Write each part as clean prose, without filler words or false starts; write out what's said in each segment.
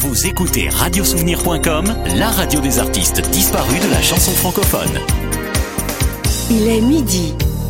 Vous écoutez radiosouvenir.com, la radio des artistes disparus de la chanson francophone. Il est midi.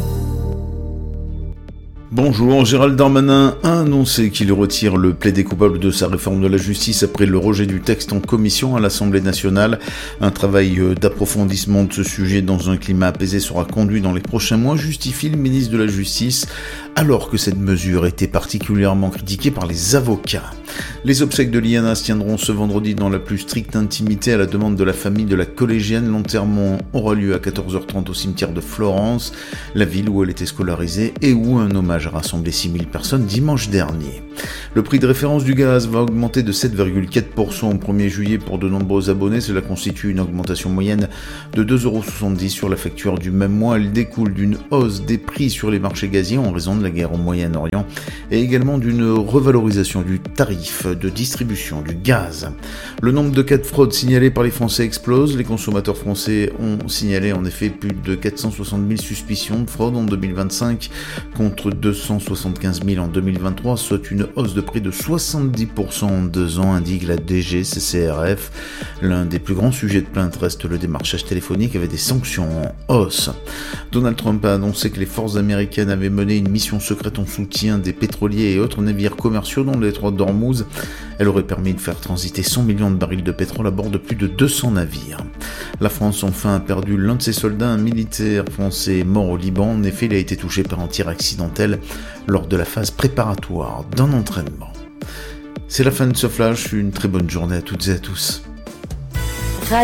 Bonjour, Gérald Darmanin a annoncé qu'il retire le plaidé coupable de sa réforme de la justice après le rejet du texte en commission à l'Assemblée nationale. Un travail d'approfondissement de ce sujet dans un climat apaisé sera conduit dans les prochains mois, justifie le ministre de la Justice, alors que cette mesure était particulièrement critiquée par les avocats. Les obsèques de Liana se tiendront ce vendredi dans la plus stricte intimité à la demande de la famille de la collégienne. L'enterrement aura lieu à 14h30 au cimetière de Florence, la ville où elle était scolarisée et où un hommage a rassemblé 6000 personnes dimanche dernier. Le prix de référence du gaz va augmenter de 7,4% au 1er juillet pour de nombreux abonnés. Cela constitue une augmentation moyenne de 2,70 € sur la facture du même mois. Elle découle d'une hausse des prix sur les marchés gaziers en raison de la guerre au Moyen-Orient et également d'une revalorisation du tarif de distribution du gaz. Le nombre de cas de fraude signalés par les Français explose. Les consommateurs français ont signalé en effet plus de 460 000 suspicions de fraude en 2025 contre 275 000 en 2023, soit une hausse de près de 70% en 2 ans, indique la DGCCRF. L'un des plus grands sujets de plainte reste le démarchage téléphonique avec des sanctions en hausse. Donald Trump a annoncé que les forces américaines avaient mené une mission secrète en soutien des pétroliers et autres navires commerciaux dans le détroit d'Ormuz. Elle aurait permis de faire transiter 100 millions de barils de pétrole à bord de plus de 200 navires. La France enfin a perdu l'un de ses soldats, un militaire français mort au Liban. En effet, il a été touché par un tir accidentel lors de la phase préparatoire d'un entraînement. C'est la fin de ce flash, une très bonne journée à toutes et à tous.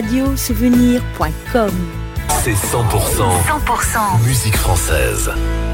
Radiosouvenir.com. C'est 100% musique française.